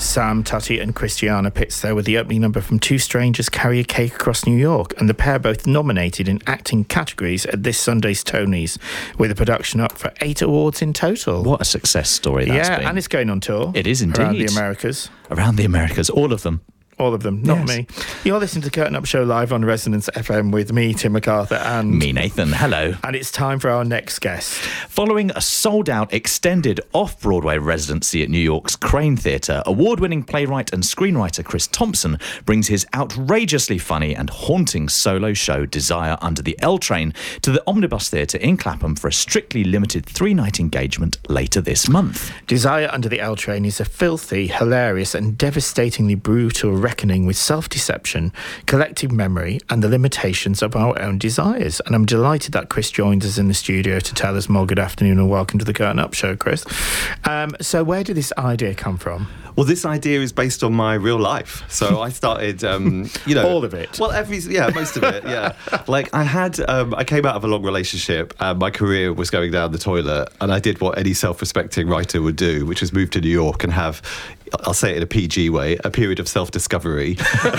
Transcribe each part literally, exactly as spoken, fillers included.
Sam Tutty and Christiana Pitts there with the opening number from Two Strangers Carry a Cake Across New York, and the pair both nominated in acting categories at this Sunday's Tonys, with a production up for eight awards in total. What a success story that's yeah, been. and it's going on tour. It is indeed. Around the Americas. Around the Americas, all of them. All of them, not Yes. me. You're listening to Curtain Up Show live on Resonance F M with me, Tim MacArthur, and... Me, Nathan. Hello. And it's time for our next guest. Following a sold-out extended off-Broadway residency at New York's Crane Theatre, award-winning playwright and screenwriter Chris Thompson brings his outrageously funny and haunting solo show Desire Under the L Train to the Omnibus Theatre in Clapham for a strictly limited three-night engagement later this month. Desire Under the L Train is a filthy, hilarious and devastatingly brutal reckoning with self-deception, collective memory and the limitations of our own desires. And I'm delighted that Chris joins us in the studio to tell us more. Good afternoon and welcome to the Curtain Up Show, Chris. Um, so where did this idea come from? Well, this idea is based on my real life. So I started, um, you know... All of it? Well, every... Yeah, most of it, yeah. Like, I had... Um, I came out of a long relationship and my career was going down the toilet, and I did what any self-respecting writer would do, which was move to New York and have... I'll say it in a P G way, a period of self-discovery.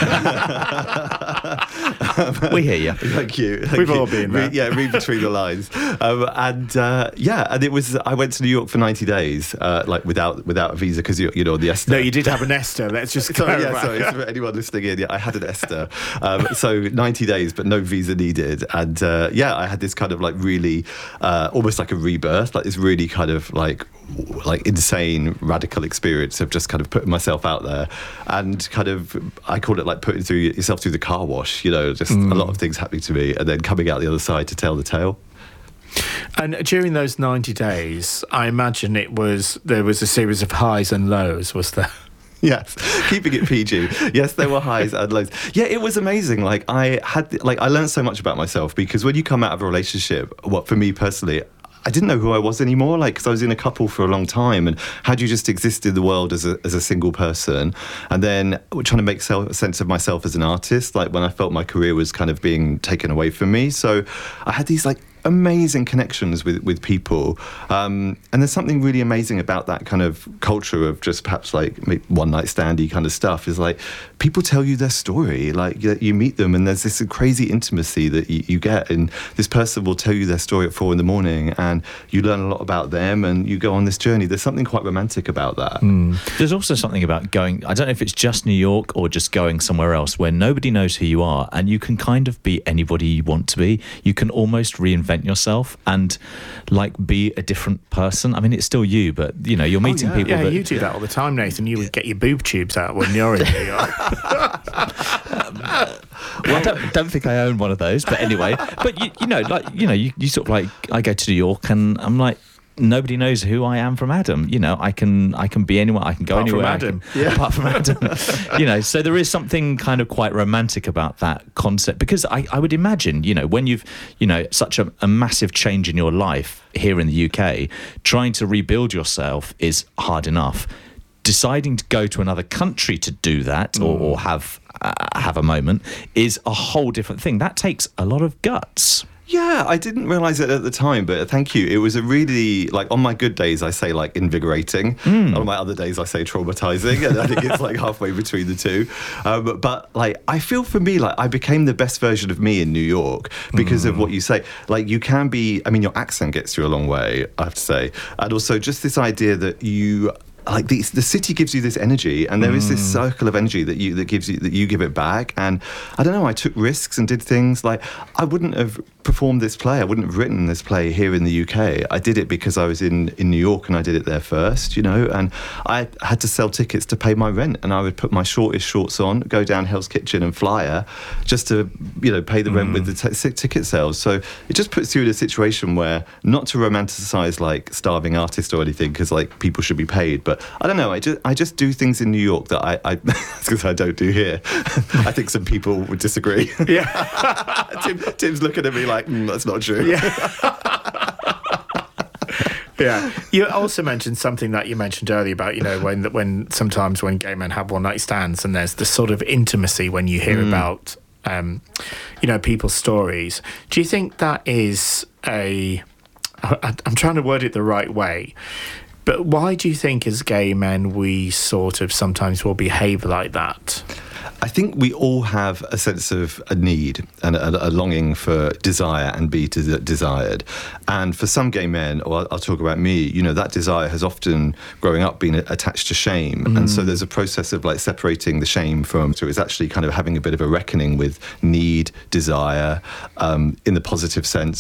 We hear you. Thank you. Thank We've you. all been there. Re- yeah, read between the lines. Um, and uh, yeah, and it was, I went to New York for ninety days, uh, like without without a visa, because you, you know, the ESTA. No, you did have an Esther. Let's just Sorry, clarify. yeah, sorry, for anyone listening in, yeah, I had an ESTA. Um, so ninety days, but no visa needed. And uh, yeah, I had this kind of like really, uh, almost like a rebirth, like this really kind of like, like insane, radical experience of just kind of putting myself out there. And kind of, I call it like putting through yourself through the car wash, you know, just mm. a lot of things happening to me and then coming out the other side to tell the tale. And during those ninety days, I imagine it was, there was a series of highs and lows, was there? Yes, keeping it P G. Yes, there were highs and lows. Yeah, it was amazing. Like I had, like I learned so much about myself, because when you come out of a relationship, what for me personally, I didn't know who I was anymore, like, because I was in a couple for a long time, and how do you just exist in the world as a as a single person, and then trying to make self, sense of myself as an artist, like when I felt my career was kind of being taken away from me. So I had these like amazing connections with with people, um, and there's something really amazing about that kind of culture of just perhaps like one night standy kind of stuff, is like people tell you their story, like you, you meet them and there's this crazy intimacy that you, you get, and this person will tell you their story at four in the morning and you learn a lot about them and you go on this journey. There's something quite romantic about that. Mm. There's also something about going, I don't know if it's just New York or just going somewhere else where nobody knows who you are and you can kind of be anybody you want to be. You can almost reinvent yourself and like be a different person. I mean, it's still you, but you know, you're meeting oh, yeah. people. Yeah, that, you do that all the time, Nathan. You would get your boob tubes out when you're in New York. um, well, I don't, don't think I own one of those, but anyway. But you, you know, like you know, you, you sort of like I go to New York and I'm like, nobody knows who I am from Adam. You know, I can I can be anyone. I can go apart anywhere. From Adam. Can, yeah. Apart from Adam. You know, so there is something kind of quite romantic about that concept, because I, I would imagine, you know, when you've, you know, such a, a massive change in your life here in the U K, trying to rebuild yourself is hard enough. Deciding to go to another country to do that mm. or, or have uh, have a moment is a whole different thing. That takes a lot of guts. Yeah, I didn't realise it at the time, but thank you. It was a really, like, on my good days, I say, like, invigorating. Mm. On my other days, I say traumatising, and I think it's, like, halfway between the two. Um, but, like, I feel for me, like, I became the best version of me in New York because mm. of what you say. Like, you can be, I mean, your accent gets you a long way, I have to say. And also just this idea that you... Like the, the city gives you this energy, and there mm. is this circle of energy that you that gives you that you give it back. And I don't know, I took risks and did things like I wouldn't have performed this play, I wouldn't have written this play here in the U K. I did it because I was in, in New York and I did it there first, you know. And I had to sell tickets to pay my rent, and I would put my shortest shorts on, go down Hell's Kitchen and Flyer just to, you know, pay the rent mm. with the t- ticket sales. So it just puts you in a situation where not to romanticize like starving artists or anything, because like people should be paid, but I don't know. I just I just do things in New York that I I, because I don't do here. I think some people would disagree. Yeah, Tim, Tim's looking at me like mm, that's not true. Yeah. Yeah. You also mentioned something that you mentioned earlier about, you know, when when sometimes when gay men have one night stands and there's the sort of intimacy when you hear mm. about, um, you know, people's stories. Do you think that is a? I, I'm trying to word it the right way. But why do you think, as gay men, we sort of sometimes will behave like that? I think we all have a sense of a need and a, a longing for desire and be des- desired. And for some gay men, or I'll, I'll talk about me, you know, that desire has often, growing up, been attached to shame. Mm. And so there's a process of like separating the shame from, so it's actually kind of having a bit of a reckoning with need, desire, um, in the positive sense,